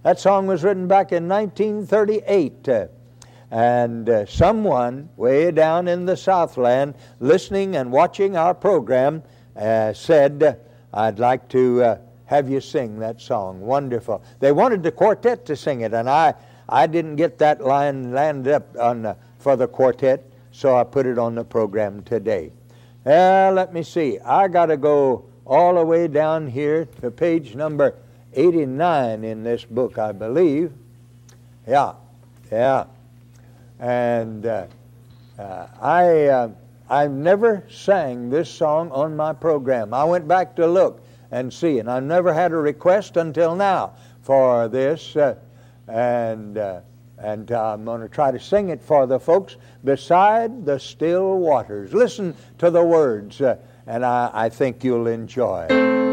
That song was written back in 1938. And someone way down in the Southland listening and watching our program said, I'd like to have you sing that song. Wonderful. They wanted the quartet to sing it, and I didn't get that line landed up for the quartet, so I put it on the program today. Let me see. I got to go all the way down here to page number 89 in this book, I believe. Yeah. And I never sang this song on my program. I went back to look and see, and I've never had a request until now for this. And I'm going to try to sing it for the folks. Beside the still waters. Listen to the words, and I think you'll enjoy it.